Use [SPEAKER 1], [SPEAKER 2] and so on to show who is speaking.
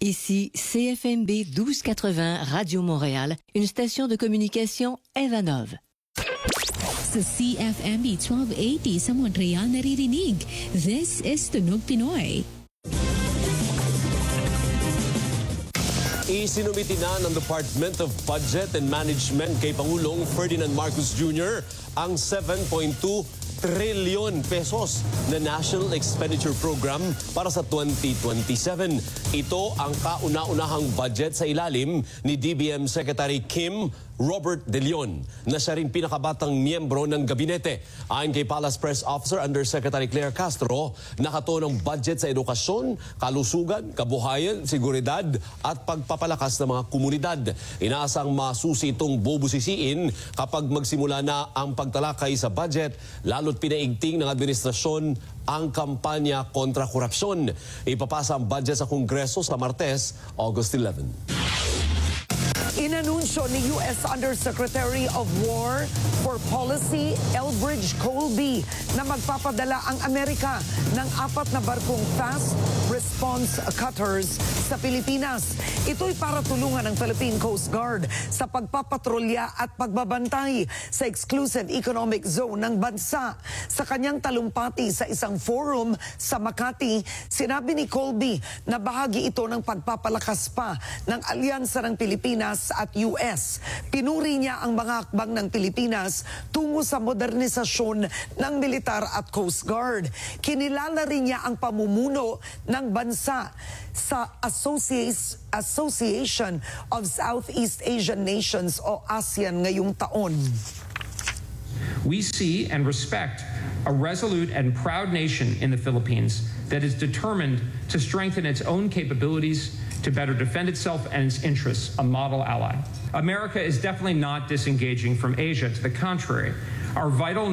[SPEAKER 1] Ici CFMB 1280 Radio Montréal, une station de communication Evanov.
[SPEAKER 2] Sa CFMB 1280 sa Montreal naririnig. This is Tunog Pinoy.
[SPEAKER 3] Isinumiti na ng Department of Budget and Management kay Pangulong Ferdinand Marcos Jr. ang 7.2 trilyon pesos na National Expenditure Program para sa 2027. Ito ang kauna-unahang budget sa ilalim ni DBM Secretary Kim Robert De Leon, na siya rin pinakabatang miyembro ng gabinete. Ayon kay Palace Press Officer Undersecretary Claire Castro, nakatuon ang budget sa edukasyon, kalusugan, kabuhayan, seguridad at pagpapalakas ng mga komunidad. Inaasang masusi itong bubusisiin kapag magsimula na ang pagtalakay sa budget, lalo't pinaigting ng administrasyon ang kampanya kontra korupsyon. Ipapasa ang budget sa Kongreso sa Martes, August 11.
[SPEAKER 4] Inanunsyo ni U.S. Undersecretary of War for Policy Elbridge Colby na magpapadala ang Amerika ng 4 na barkong fast response cutters sa Pilipinas. Ito'y para tulungan ang Philippine Coast Guard sa pagpapatrolya at pagbabantay sa exclusive economic zone ng bansa. Sa kanyang talumpati sa isang forum sa Makati, sinabi ni Colby na bahagi ito ng pagpapalakas pa ng alyansa ng Pilipinas at US. Pinuri niya ang mga hakbang ng Pilipinas tungo sa modernisasyon ng militar at Coast Guard. Kinilala rin niya ang pamumuno ng bansa sa Association of Southeast Asian Nations o ASEAN ngayong taon.
[SPEAKER 5] We see and respect a resolute and proud nation in the Philippines that is determined to strengthen its own capabilities to better defend itself and its interests, a model ally. America is definitely not disengaging from Asia. To the contrary, our vital